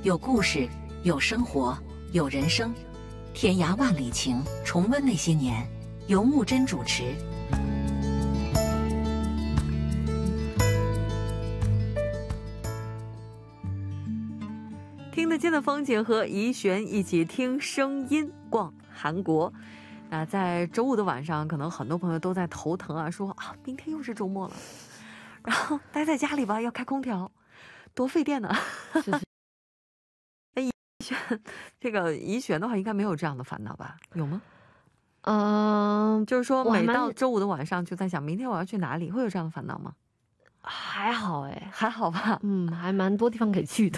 有故事，有生活，有人生。天涯万里情，重温那些年。由木真主持。 听得见的风景和怡璇一起听声音逛韩国。那在周五的晚上，可能很多朋友都在头疼啊，说啊，明天又是周末了，然后待在家里吧，要开空调，多费电呢。 是是这个怡璇的话，应该没有这样的烦恼吧？有吗？ 就是说每到周五的晚上就在想明天我要去哪里，会有这样的烦恼吗？ 还好哎， 还好吧？ 还蛮多地方可以去的。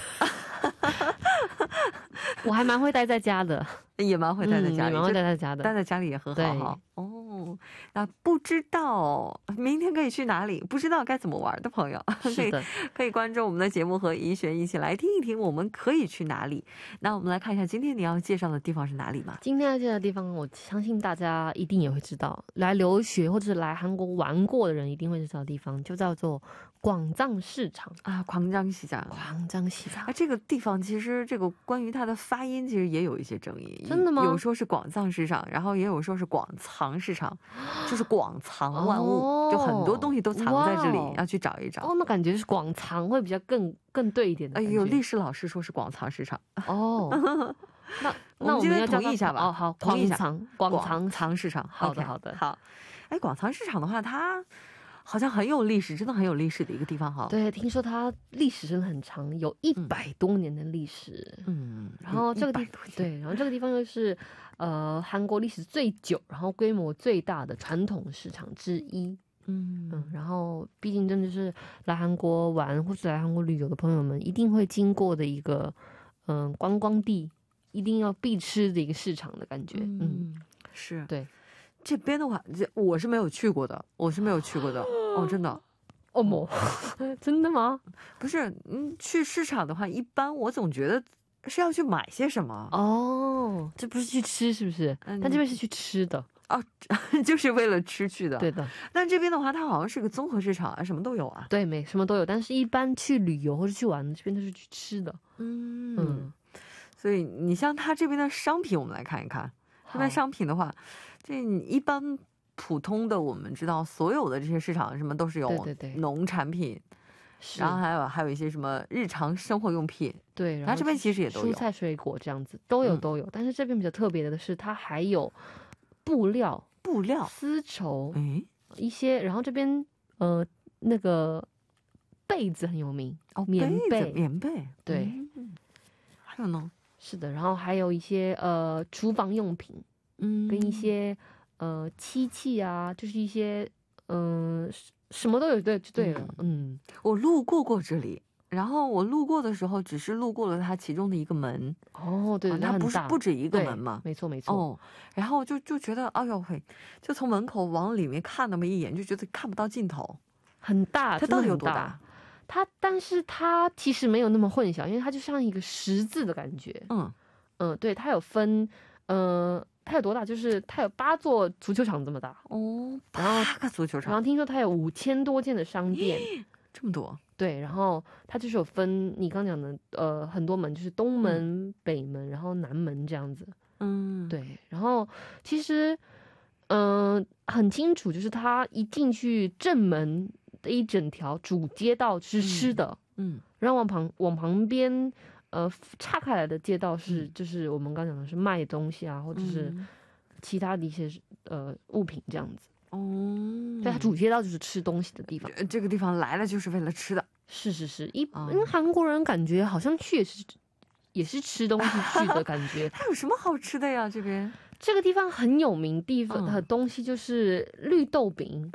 我还蛮会待在家的， 也蛮会待在家里， 蛮会待在家的， 待在家里也很好哈。哦，那不知道明天可以去哪里，不知道该怎么玩的朋友， 是的， 可以关注我们的节目，和怡璇一起来听一听我们可以去哪里。那我们来看一下今天你要介绍的地方是哪里吗？ 今天要介绍的地方，我相信大家一定也会知道，来留学或者是来韩国玩过的人一定会知道的地方，就叫做广藏市场啊，广藏市场， 广藏市场。 这个地方其实这个关于它的发音其实也有一些争议。 真的吗？ 有说是广藏市场，然后也有说是广藏市场，就是广藏万物，就很多东西都藏在这里，要去找一找。 那感觉是广藏会比较更对一点的。 有历史老师说是广藏市场。 那我们要统一一下吧。 好， 统一一下。 广藏市场。 好的好的。 好，广藏市场的话，它好像很有历史，真的很有历史的一个地方哈。 对，听说它历史真的很长，有100多年的历史。 然后这个地方又是韩国历史最久，然后规模最大的传统市场之一。然后毕竟真的是来韩国玩或是来韩国旅游的朋友们一定会经过的一个观光地，一定要必吃的一个市场的感觉。 是。 对， 这边的话我是没有去过的，真的。 真的吗？ 不是，去市场的话，一般我总觉得是要去买些什么。 这不是去吃是不是？但这边是去吃的。 就是为了吃去的。 对的。 但这边的话，它好像是个综合市场啊，什么都有啊。 对，什么都有，但是一般去旅游或者去玩，这边都是去吃的。 所以你像它这边的商品，我们来看一看。这边商品的话，这一般普通的我们知道，所有的这些市场什么都是有农产品，然后还有一些什么日常生活用品。对，然后这边其实也都有蔬菜水果这样子都有。但是这边比较特别的是，它还有布料、丝绸，一些。然后这边那个被子很有名棉被。对， 还有呢？ 是的，然后还有一些厨房用品，跟一些漆器啊，就是一些什么都有。对，就对了。 我路过这里。然后我路过的时候，只是路过了它其中的一个门。 对， 它不止一个门嘛。 没错。 然后就觉得，哎呦喂，就从门口往里面看那么一眼，就觉得看不到尽头。 很大， 它到底有多大？ 但是它其实没有那么混淆，因为它就像一个十字的感觉。对，它有分，它有多大？就是它有8座足球场这么大。 8个足球场。 然后听说它有5000多间的商店， 这么多。 对，然后它就是有分你刚讲的很多门，就是东门、北门，然后南门这样子。对，然后其实很清楚，就是它一进去正门的一整条主街道是吃的，然后往旁边岔开来的街道是就是我们刚讲的是卖东西啊，或者是其他的一些物品这样子。对，它主街道就是吃东西的地方。 这个地方来了就是为了吃的。 是，因为韩国人感觉好像去也是吃东西去的感觉。 它有什么好吃的呀？ 这个地方很有名地方的东西就是绿豆饼。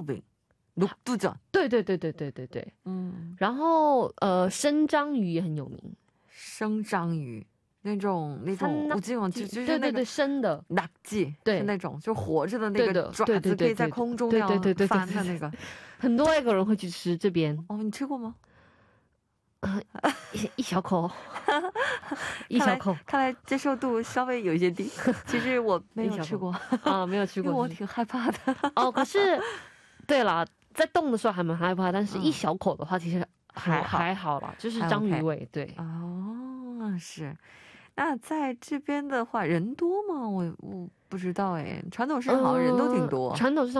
녹두전。 对。然后生章鱼也很有名。 生章鱼。那种我记得就是那个生的 낙지， 对， 是那种就活着的那个爪子可以在空中这样翻的那个。 很多外国人会去吃这边。 你吃过吗？ 一小口。一小口。 看来接受度稍微有一些低。其实我没有吃过。 没有吃过， 因为我挺害怕的。 可是对啦，在动的时候还蛮害怕，但是一小口的话其实还好啦，就是章鱼味。对。 嗯，是。那在这边的话，人多吗？我不知道哎，传统市场好像人都挺多。 传统市场